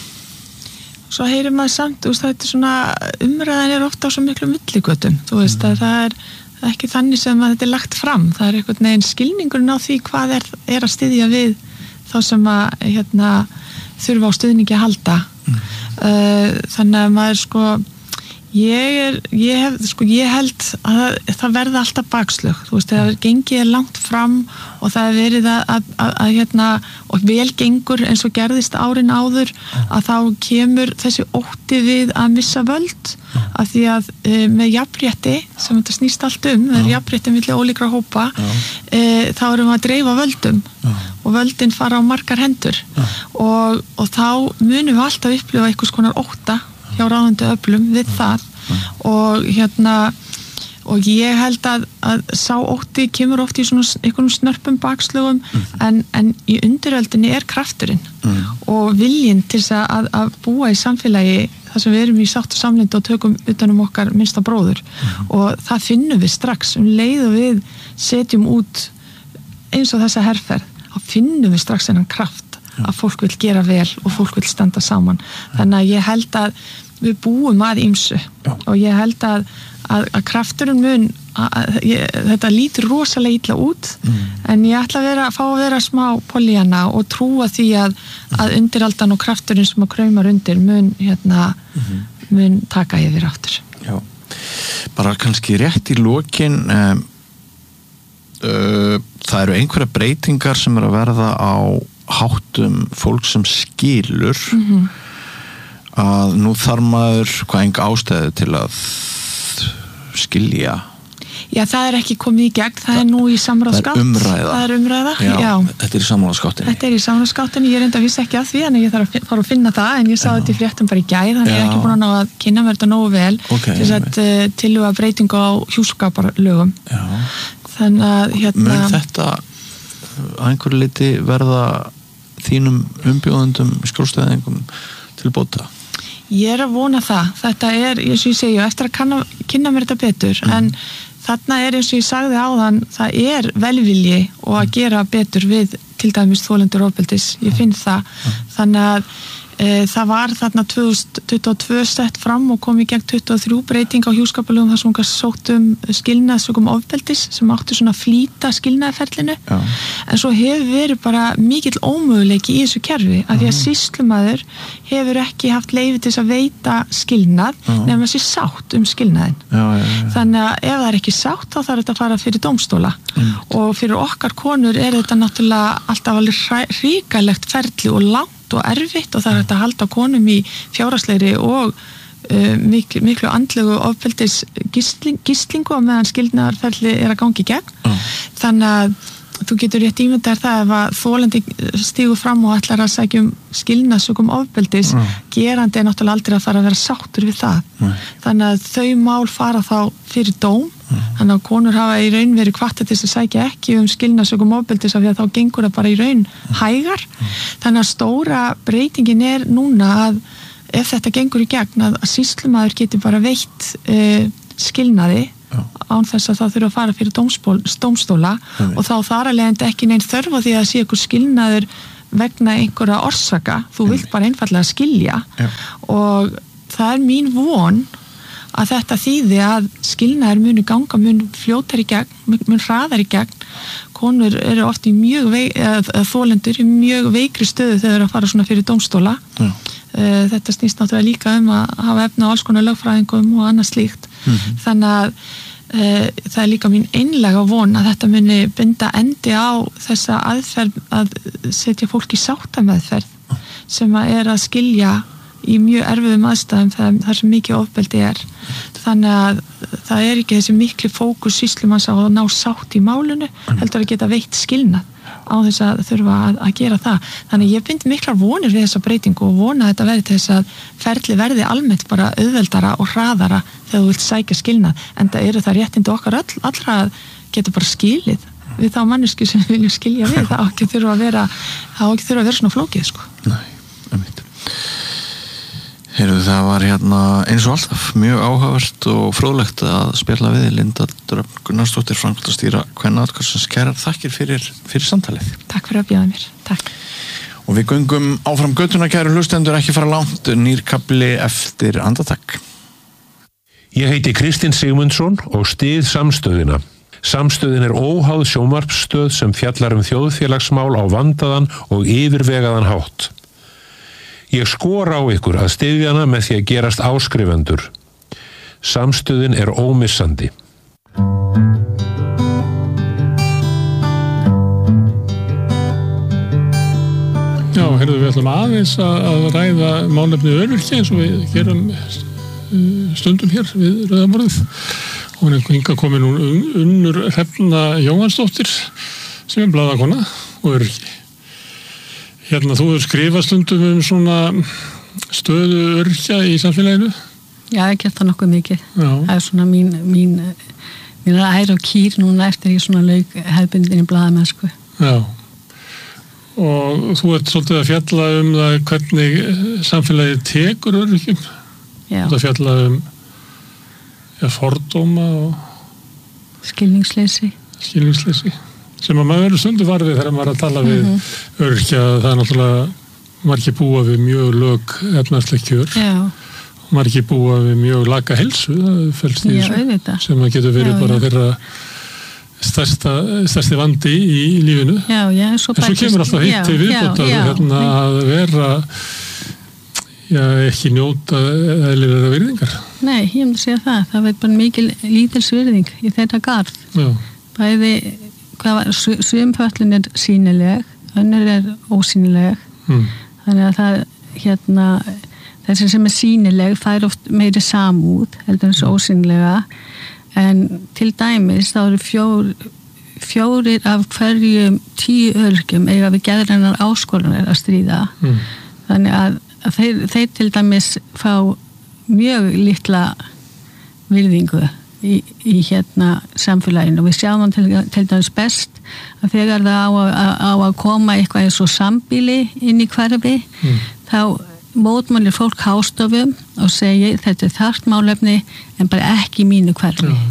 svo heyrir maður samt, þú veist, þetta er svona umræðan er ofta á svo miklu milligötum, þú veist, mm. að það er ekki þannig sem að þetta er lagt fram, það er einhvern veginn skilningurinn á því hvað er, er að styðja við þá sem að hérna, þurfa á stuðningi að halda mm. uh, þannig að maður sko ég er, ég hef, sko ég held að það, það verða alltaf bakslög, þú veist, það gengið er langt fram og það er verið að, að, að, að hérna, og vel gengur eins og gerðist árin áður að þá kemur þessi ótti við að missa völd af því að e, með jafnrétti sem þetta snýst allt um, það er jafnrétti milli ólíkra hópa, e, þá erum við að dreifa völdum og völdin fara á margar hendur og, og þá munum við alltaf upplifa einhvers konar ótta hjá ráðandi öflum við það og hérna og ég held að, að sá ótti kemur oft í svona einhvern snörpum bakslögum mm. en, en í undiröldinni er krafturinn mm. og viljinn til þess að, að búa í samfélagi þar sem við erum í sátt og samlyndi og tökum utanum okkar minnsta bróður mm. og það finnum við strax um leið og við setjum út eins og þessa herferð þá finnum við strax þennan kraft að fólk vil gera vel og fólk vil standa saman þannig að ég held að við búum að ýmsu og ég held að, að, að krafturinn mun að, að, ég, þetta lítur rosalega illa út mm. en ég ætla að vera, fá að vera smá Pollyanna og trúa því að, að undiraldan og krafturinn sem að kraumar undir mun, hérna, mm-hmm. mun taka yfir aftur. Já, bara kannski rétt í lokin um, uh, það eru einhverja breytingar sem er að verða á háttum fólk sem skilur mm-hmm. að nú þarf maður hvað enga ástæðu til að skilja. Já, það er ekki komið í gegn, það er nú í samráðsgátt. Það er umræða. Það er umræða, já. já. Þetta er í samráðsgáttinni. Þetta er í samráðsgáttinni, ég reynda að vissi ekki að því en ég þarf að fara að finna það en ég sá þetta í fréttum bara í gær þannig ég er ekki búin að ná að kynna mér þetta nógu vel okay, til að uh, tilhuga breytingu á hjúskaparlögum. Já. Þannig að hérna... Mun þetta að einhverju leyti verða þínum umbjóðendum skjólstæðingum til bóta? Ég er að vona það. Þetta er, eins og ég segi, eftir að kanna, kynna mér þetta betur, mm. en þarna er eins og ég sagði áðan, það er velvilji og að gera betur við til dæmis þolendur ofbeldis. Ég finn það. Þannig að e, það var þarna tvö þúsund tuttugu og tvö sett fram og kom í gegn tuttugu og þrjú breyting á hjúskaparlögum þar sem hún sótt um skilnað sökum ofbeldis sem átti svona flýta skilnaðferlinu. Já. En svo hefur verið bara mikill ómöguleiki í þessu kerfi af því að sýslumaður hefur ekki haft leyfi til þess að veita skilnað nema sér sátt um skilnaðin. Já, já, já. Þannig að ef það er ekki sátt þá þarf þetta að fara fyrir dómstóla mm. og fyrir okkar konur er þetta náttúrulega alltaf alveg hrikalegt ferli og langt og erfitt og það er hægt að halda konum í fjárhagslegri og uh, miklu, miklu andlegu ofbeldis gísling, gíslingu og meðan skilnaðarferli er að gangi í gegn. Mm. Þannig að þú getur rétt ímyndar það ef að þolandi stígur fram og ætlar að sækja um skilnað sökum ofbeldis, mm. gerandi er náttúrulega aldrei að fara að vera sáttur við það. Mm. Þannig að þau mál fara þá fyrir dóm, mm. þannig að konur hafa í raun verið hvattir til að sækja ekki um skilnað sökum ofbeldis af því að þá gengur það bara í raun hægar. Mm. Þannig að stóra breytingin er núna að ef þetta gengur í gegn að, að sýslumaður geti bara veitt uh, skilnaði án þess að það þurfa að fara fyrir dómsból, dómstóla mm. og þá þar að leiðandi ekki neinn þörf á því að sé ykkur skilnaður vegna einhverja orsaka, þú vilt bara einfallega skilja Já. Og það er mín von að þetta þýði að skilnaður muni ganga mun fljótar í gegn, mun hraðar í gegn konur eru oft í mjög veik, eða þolendur í mjög veikri stöðu þegar þeir eru að fara svona fyrir dómstóla Já. Þetta snýst náttúrulega líka um að hafa efna á alls konar lögfræðingum og annað slíkt mm-hmm. þannig að e, það er líka mín einlega von að þetta muni binda endi á þessa aðferð að setja fólk í sáttameðferð sem að er að skilja í mjög erfiðum aðstæðum þar, þar sem mikið ofbeldi er. Þannig að það er ekki þessi miklu fókus sýslumanns á að ná sátt í málinu, heldur að geta veitt skilnað á þess að þurfa að, að gera það. Þannig að ég bind miklar vonir við þessa breytingu og vona að þetta verði til þess að ferli verði almennt bara auðveldara og hraðara þegar þú vilt sækja skilnað. En það eru það réttindi okkar all, allra að geta bara skilið við þá mannesku sem við viljum skilja við. Það á ekki þurfa að vera, það á ekki þurfa að vera svona flókið, sko. Nei, einmitt. Heyrðu, það var hérna eins og alltaf mjög áhugavert og fróðlegt að spjalla við Linda Dröfn Gunnarsdóttir, framkvæmdastýra Kvennaathvarfsins. Kærar þakkir fyrir, fyrir samtalið. Takk fyrir að bjóða mér. Takk. Og við göngum áfram göttuna, kæru hlustendur, ekki fara langt, nýr kafli eftir andartak. Ég heiti Kristinn Sigmundsson og styð Samstöðina. Samstöðin er óháð sjónvarpsstöð sem fjallar um þjóðfélagsmál á vandaðan og yfirvegaðan hátt. Ég skora á ykkur að styðja hana með því að gerast áskrifendur. Samstöðin er ómissandi. Já, heyrðu, við ætlum aðeins að ræða málefni öryrkja eins og við gerum stundum hér við Rauðamorðið. Hún er hingað komin úr Unnur Hrefna Jóhannsdóttir sem er blaðakona og öryrki. Hérna, þú hefur skrifað stundum um svona stöðu öryrkja í samfélaginu? Já, ég gert það nokkuð mikið. Já. Það er svona mín, mín, mín ær og kýr núna eftir ég svona lauk hefðbundinni blaðamennsku. Já. Og þú ert svolítið að fjalla um það hvernig samfélagið tekur öryrkjum. Já. Þú ert að fjalla um ja, fordóma og skilningsleysi. Skilningsleysi. Sem að maður verður stundu varfið þegar maður er að tala við mm-hmm. öryrkja. Það er náttúrulega margir búa við mjög lög efnarsleg kjör. Já. Margir búa við mjög laga heilsu, það felst í þessu, sem að getur verið já, bara já. þeirra stærsta, stærsti vandi í lífinu. Já, já, svo en svo kemur alltaf hitt til viðbótar hérna, að vera já, ekki njóta eðlilega virðingar. Nei, ég myndi segja það. Það veit bara mikil lítils virðing í þetta garð. Já. Bæði sumföllin er sýnileg, önnur er ósýnileg. Mm. Þannig að það hérna þessi sem er sýnileg fær oft meiri samúð heldur en svo ósýnilega, en til dæmis þá eru fjór, fjórir af hverjum tíu öryrkjum eiga við geðrænar áskoranir að stríða. Mm. Þannig að, að þeir, þeir til dæmis fá mjög litla virðingu í, í hérna samfélaginu. Við sjáum til, til dæmis best að þegar það á að, á að koma eitthvað eins og sambýli inn í hverfi, mm. þá mótmælir fólk hástofum og segir þetta er þarft málefni en bara ekki mínu hverfi. Já.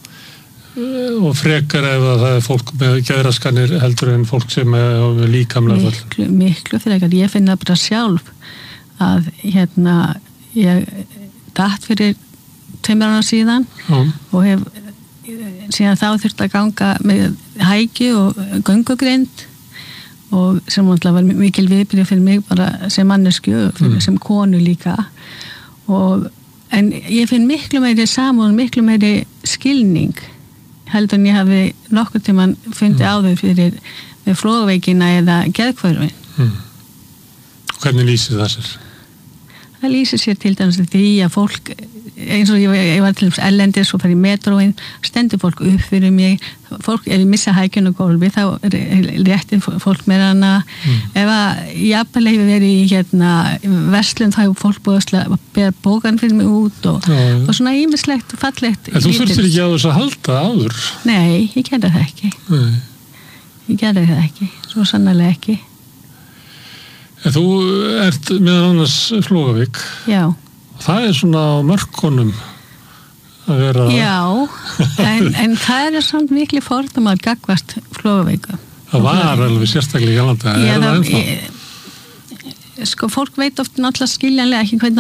Og frekar ef það er fólk með geðraskanir heldur en fólk sem er líkamlega föll. Miklu, miklu frekar. Ég finna bara sjálf að hérna ég datt fyrir tveimur ára síðan Já. og hef síðan þá þurft að ganga með hækju og göngugrind og sem alltaf var mikil viðbyrði fyrir mig bara sem mannesku og mm. sem konu líka og, en ég finn miklu meiri samúð og miklu meiri skilning heldur en ég hafi nokkur tímann fundið mm. áður fyrir með flóðveikina eða geðhverfin. Mm. Hvernig lýsir það sér? Það lýsir sér til dæmis því að fólk eins og ég, ég var til dæmis ellendis og fær í metróin, stendur fólk upp fyrir mig, fólk ef ég missa hækjun og gólfi þá réttir fólk með hana mm. ef að jafnvel hefur verið í hérna verslun þá hefur fólk búið að bera bókan fyrir mig út og, já, já. og svona ýmislegt fallegt. En þú þurftir ekki á þess að halda áður? Nei, ég gerði það ekki. Nei. Ég gerði það ekki, svo sannarlega ekki. En þú ert meðan annars Flógavík. Já. Það er svona á mörkunum að vera... Já, en, en það er samt miklu fordómar gagnvart Flógavíku. Það var alveg sérstaklega í Galanda. Já, er það ennþá? Sko, fólk veit oft náttúrulega skiljanlega ekki hvernig